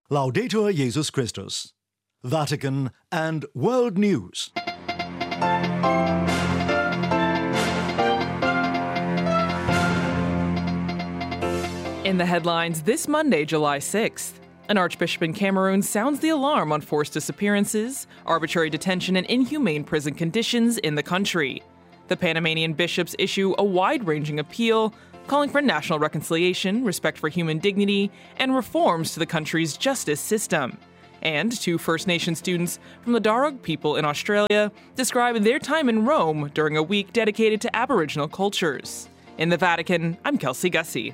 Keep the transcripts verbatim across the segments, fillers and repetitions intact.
Laudetur Jesus Christus. Vatican and World News. In the headlines this Monday, July sixth, an archbishop in Cameroon sounds the alarm on forced disappearances, arbitrary detention, and inhumane prison conditions in the country. The Panamanian bishops issue a wide-ranging appeal calling for national reconciliation, respect for human dignity, and reforms to the country's justice system. And two First Nation students from the Darug people in Australia describe their time in Rome during a week dedicated to Aboriginal cultures. In the Vatican, I'm Kelsey Gussie.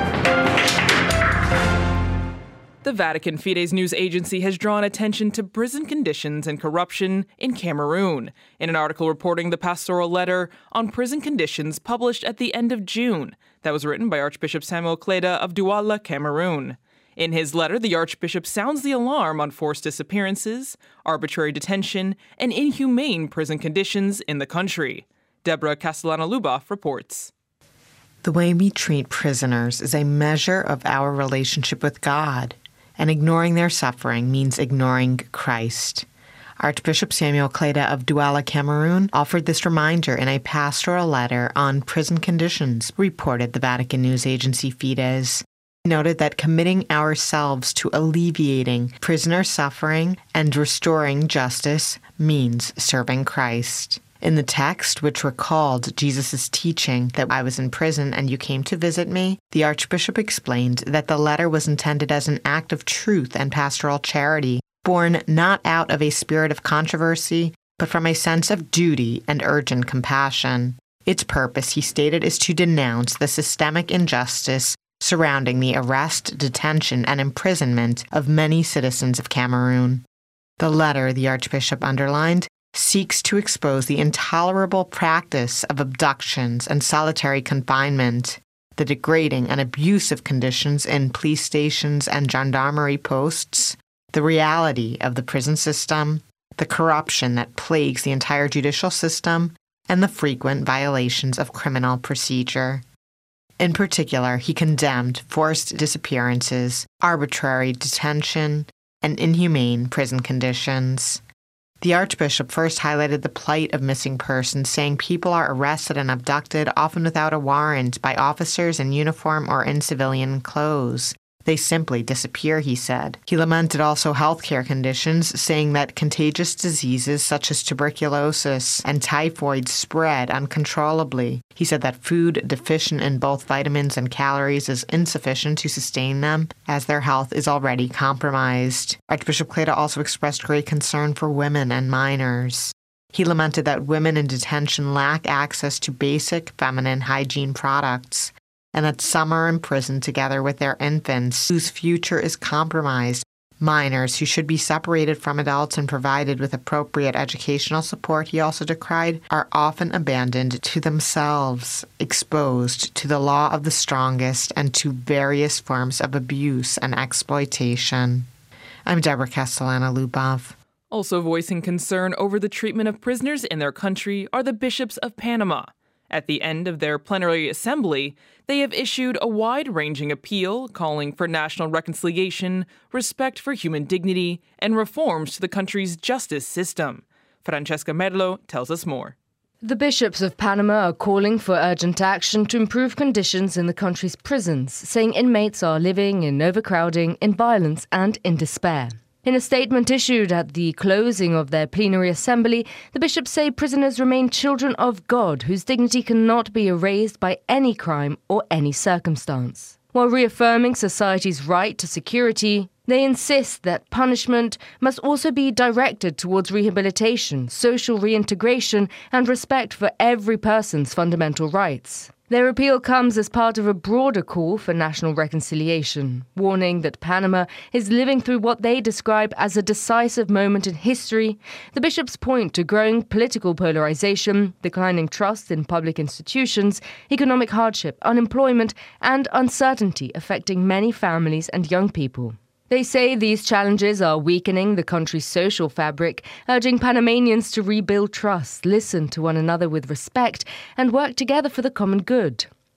The Vatican Fides news agency has drawn attention to prison conditions and corruption in Cameroon in an article reporting the pastoral letter on prison conditions published at the end of June that was written by Archbishop Samuel Kleda of Douala, Cameroon. In his letter, the Archbishop sounds the alarm on forced disappearances, arbitrary detention, and inhumane prison conditions in the country. Deborah Castellana-Luboff reports. The way we treat prisoners is a measure of our relationship with God, and ignoring their suffering means ignoring Christ. Archbishop Samuel Kleda of Douala, Cameroon, offered this reminder in a pastoral letter on prison conditions, reported the Vatican news agency Fides. He noted that committing ourselves to alleviating prisoner suffering and restoring justice means serving Christ. In the text, which recalled Jesus' teaching that I was in prison and you came to visit me, the Archbishop explained that the letter was intended as an act of truth and pastoral charity, born not out of a spirit of controversy, but from a sense of duty and urgent compassion. Its purpose, he stated, is to denounce the systemic injustice surrounding the arrest, detention, and imprisonment of many citizens of Cameroon. The letter, the Archbishop underlined, seeks to expose the intolerable practice of abductions and solitary confinement, the degrading and abusive conditions in police stations and gendarmerie posts, the reality of the prison system, the corruption that plagues the entire judicial system, and the frequent violations of criminal procedure. In particular, he condemned forced disappearances, arbitrary detention, and inhumane prison conditions. The Archbishop first highlighted the plight of missing persons, saying people are arrested and abducted, often without a warrant, by officers in uniform or in civilian clothes. They simply disappear, he said. He lamented also healthcare conditions, saying that contagious diseases such as tuberculosis and typhoid spread uncontrollably. He said that food deficient in both vitamins and calories is insufficient to sustain them, as their health is already compromised. Archbishop Kleda also expressed great concern for women and minors. He lamented that women in detention lack access to basic feminine hygiene products, and that some are imprisoned together with their infants, whose future is compromised. Minors who should be separated from adults and provided with appropriate educational support, he also decried, are often abandoned to themselves, exposed to the law of the strongest and to various forms of abuse and exploitation. I'm Deborah Castellana-Luboff. Also voicing concern over the treatment of prisoners in their country are the bishops of Panama. At the end of their plenary assembly, they have issued a wide-ranging appeal calling for national reconciliation, respect for human dignity, and reforms to the country's justice system. Francesca Merlo tells us more. The bishops of Panama are calling for urgent action to improve conditions in the country's prisons, saying inmates are living in overcrowding, in violence, and in despair. In a statement issued at the closing of their plenary assembly, the bishops say prisoners remain children of God whose dignity cannot be erased by any crime or any circumstance. While reaffirming society's right to security, they insist that punishment must also be directed towards rehabilitation, social reintegration, and respect for every person's fundamental rights. Their appeal comes as part of a broader call for national reconciliation, warning that Panama is living through what they describe as a decisive moment in history. The bishops point to growing political polarization, declining trust in public institutions, economic hardship, unemployment, and uncertainty affecting many families and young people. They say these challenges are weakening the country's social fabric, urging Panamanians to rebuild trust, listen to one another with respect, and work together for the common good.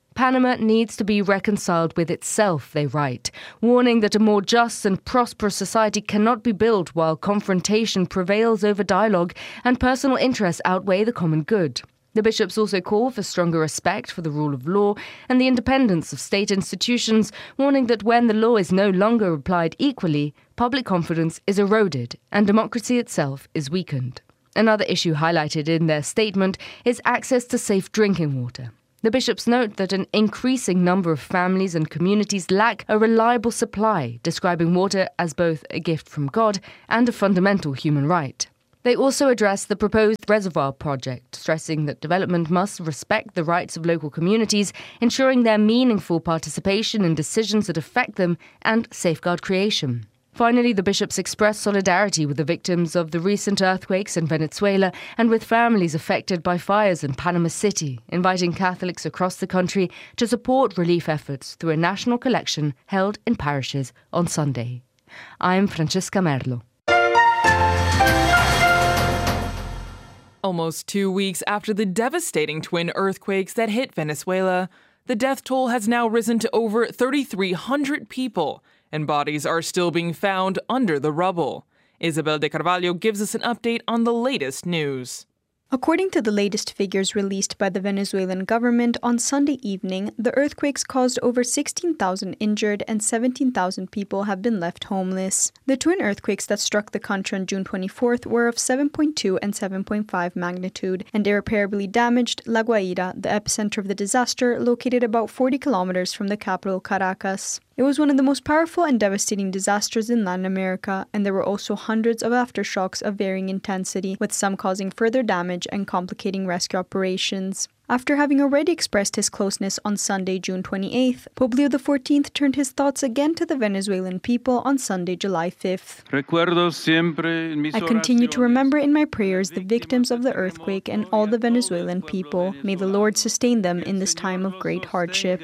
Panama needs to be reconciled with itself, they write, warning that a more just and prosperous society cannot be built while confrontation prevails over dialogue and personal interests outweigh the common good. The bishops also call for stronger respect for the rule of law and the independence of state institutions, warning that when the law is no longer applied equally, public confidence is eroded and democracy itself is weakened. Another issue highlighted in their statement is access to safe drinking water. The bishops note that an increasing number of families and communities lack a reliable supply, describing water as both a gift from God and a fundamental human right. They also address the proposed reservoir project, stressing that development must respect the rights of local communities, ensuring their meaningful participation in decisions that affect them and safeguard creation. Finally, the bishops expressed solidarity with the victims of the recent earthquakes in Venezuela and with families affected by fires in Panama City, inviting Catholics across the country to support relief efforts through a national collection held in parishes on Sunday. I'm Francesca Merlo. Almost two weeks after the devastating twin earthquakes that hit Venezuela, the death toll has now risen to over three thousand three hundred people, and bodies are still being found under the rubble. Isabel de Carvalho gives us an update on the latest news. According to the latest figures released by the Venezuelan government on Sunday evening, the earthquakes caused over sixteen thousand injured and seventeen thousand people have been left homeless. The twin earthquakes that struck the country on June twenty-fourth were of seven point two and seven point five magnitude and irreparably damaged La Guaira, the epicenter of the disaster, located about forty kilometers from the capital Caracas. It was one of the most powerful and devastating disasters in Latin America, and there were also hundreds of aftershocks of varying intensity, with some causing further damage and complicating rescue operations. After having already expressed his closeness on Sunday, June twenty-eighth, Pope Leo the fourteenth turned his thoughts again to the Venezuelan people on Sunday, July fifth. I continue to remember in my prayers the victims of the earthquake and all the Venezuelan people. May the Lord sustain them in this time of great hardship.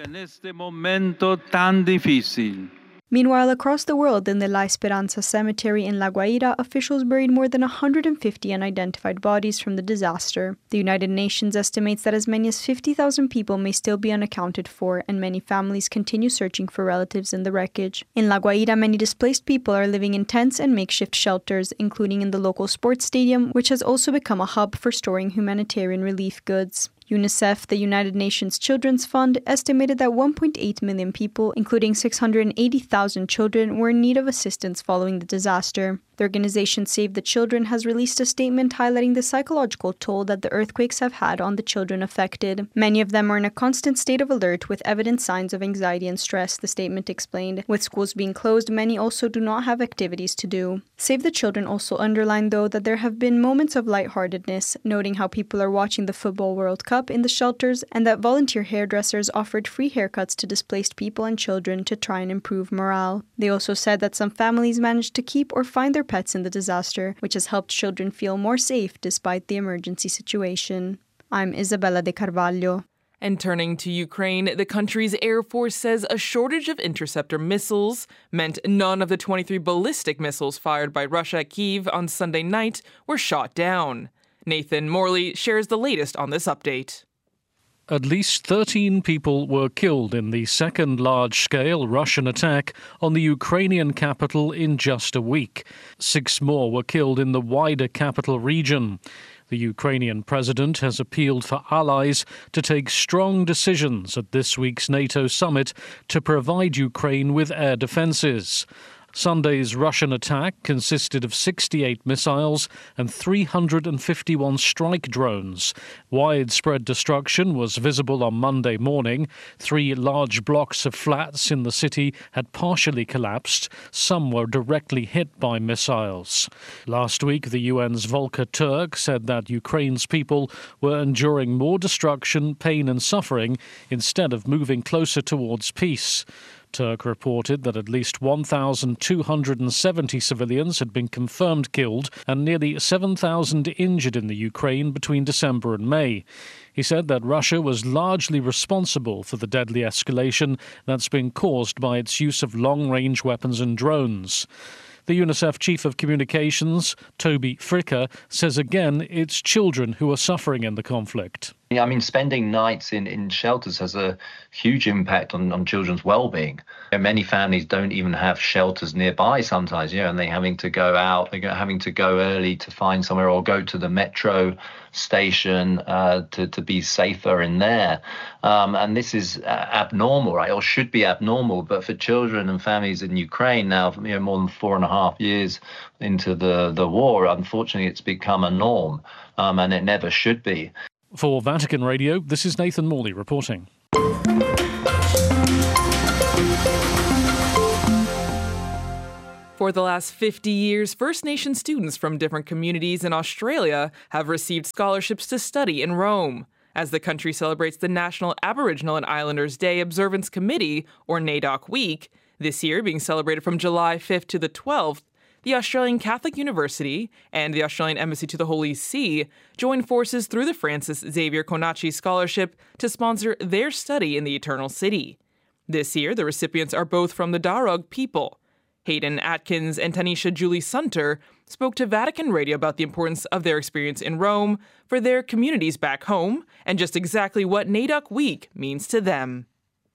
Meanwhile, across the world in the La Esperanza cemetery in La Guaira, officials buried more than one hundred fifty unidentified bodies from the disaster. The United Nations estimates that as many as fifty thousand people may still be unaccounted for, and many families continue searching for relatives in the wreckage. In La Guaira, many displaced people are living in tents and makeshift shelters, including in the local sports stadium, which has also become a hub for storing humanitarian relief goods. UNICEF, the United Nations Children's Fund, estimated that one point eight million people, including six hundred eighty thousand children, were in need of assistance following the disaster. The organization Save the Children has released a statement highlighting the psychological toll that the earthquakes have had on the children affected. Many of them are in a constant state of alert with evident signs of anxiety and stress, the statement explained. With schools being closed, many also do not have activities to do. Save the Children also underlined, though, that there have been moments of lightheartedness, noting how people are watching the Football World Cup in the shelters and that volunteer hairdressers offered free haircuts to displaced people and children to try and improve morale. They also said that some families managed to keep or find their pets in the disaster, which has helped children feel more safe despite the emergency situation. I'm Isabella de Carvalho. And turning to Ukraine, the country's Air Force says a shortage of interceptor missiles meant none of the twenty-three ballistic missiles fired by Russia at Kyiv on Sunday night were shot down. Nathan Morley shares the latest on this update. At least thirteen people were killed in the second large-scale Russian attack on the Ukrainian capital in just a week. Six more were killed in the wider capital region. The Ukrainian president has appealed for allies to take strong decisions at this week's NATO summit to provide Ukraine with air defences. Sunday's Russian attack consisted of sixty-eight missiles and three hundred fifty-one strike drones. Widespread destruction was visible on Monday morning. Three large blocks of flats in the city had partially collapsed. Some were directly hit by missiles. Last week, the U N's Volker Turk said that Ukraine's people were enduring more destruction, pain and suffering instead of moving closer towards peace. Turk reported that at least one thousand two hundred seventy civilians had been confirmed killed and nearly seven thousand injured in the Ukraine between December and May. He said that Russia was largely responsible for the deadly escalation that's been caused by its use of long-range weapons and drones. The UNICEF Chief of Communications, Toby Fricker, says again it's children who are suffering in the conflict. Yeah, I mean, spending nights in, in shelters has a huge impact on, on children's well-being. You know, many families don't even have shelters nearby sometimes, you know, and they're having to go out, they're having to go early to find somewhere or go to the metro station uh, to, to be safer in there. Um, and this is abnormal, right, or should be abnormal. But for children and families in Ukraine now, you know, more than four and a half years into the, the war, unfortunately, it's become a norm, um, and it never should be. For Vatican Radio, this is Nathan Morley reporting. For the last fifty years, First Nation students from different communities in Australia have received scholarships to study in Rome. As the country celebrates the National Aboriginal and Islanders Day Observance Committee, or NAIDOC Week, this year being celebrated from July fifth to the twelfth, the Australian Catholic University and the Australian Embassy to the Holy See joined forces through the Francis Xavier Conachi Scholarship to sponsor their study in the Eternal City. This year, the recipients are both from the Darug people. Hayden Atkins and Tanisha Julie Sunter spoke to Vatican Radio about the importance of their experience in Rome for their communities back home and just exactly what NAIDOC Week means to them.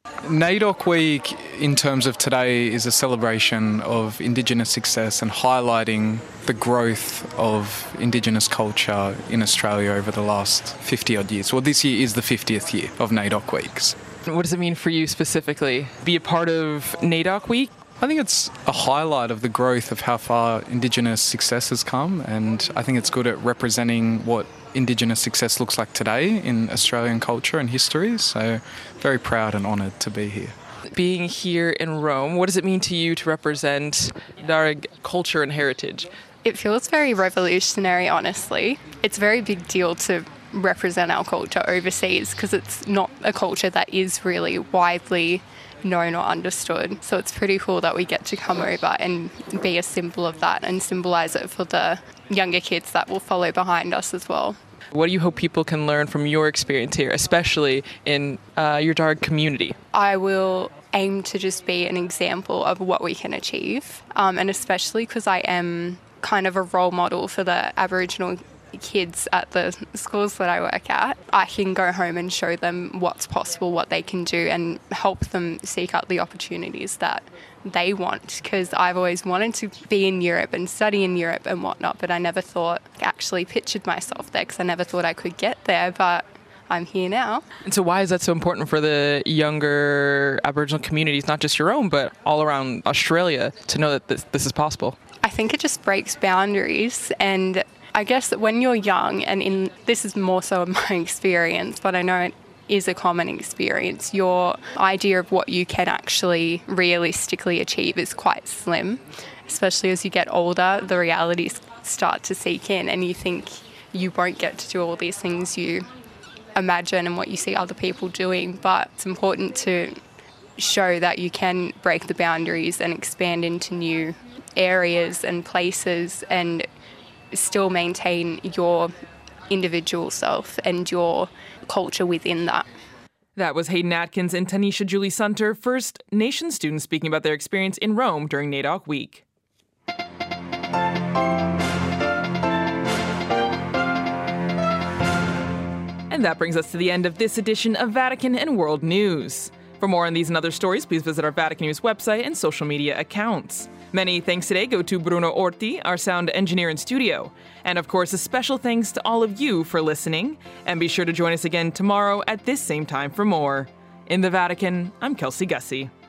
NAIDOC Week, in terms of today, is a celebration of Indigenous success and highlighting the growth of Indigenous culture in Australia over the last fifty-odd years. Well, this year is the fiftieth year of NAIDOC Weeks. What does it mean for you specifically? Be a part of NAIDOC Week? I think it's a highlight of the growth of how far Indigenous success has come, and I think it's good at representing what Indigenous success looks like today in Australian culture and history, so very proud and honoured to be here. Being here in Rome, what does it mean to you to represent Darug culture and heritage? It feels very revolutionary, honestly. It's a very big deal to represent our culture overseas because it's not a culture that is really widely known or understood. So it's pretty cool that we get to come over and be a symbol of that and symbolise it for the younger kids that will follow behind us as well. What do you hope people can learn from your experience here, especially in uh, your Darug community? I will aim to just be an example of what we can achieve, um, and especially because I am kind of a role model for the Aboriginal kids at the schools that I work at. I can go home and show them what's possible, what they can do, and help them seek out the opportunities that they want, because I've always wanted to be in Europe and study in Europe and whatnot, but I never thought, actually pictured myself there because I never thought I could get there, but I'm here now. And so why is that so important for the younger Aboriginal communities, not just your own, but all around Australia, to know that this, this is possible? I think it just breaks boundaries, and I guess that when you're young, and in this is more so my experience, but I know it is a common experience, your idea of what you can actually realistically achieve is quite slim. Especially as you get older, the realities start to seep in and you think you won't get to do all these things you imagine and what you see other people doing. But it's important to show that you can break the boundaries and expand into new areas and places and still maintain your individual self and your culture within that. That was Hayden Atkins and Tanisha Julie Sunter, First Nation students speaking about their experience in Rome during NAIDOC Week. And that brings us to the end of this edition of Vatican and World News. For more on these and other stories, please visit our Vatican News website and social media accounts. Many thanks today go to Bruno Orti, our sound engineer in studio. And of course, a special thanks to all of you for listening. And be sure to join us again tomorrow at this same time for more. In the Vatican, I'm Kelsey Gussie.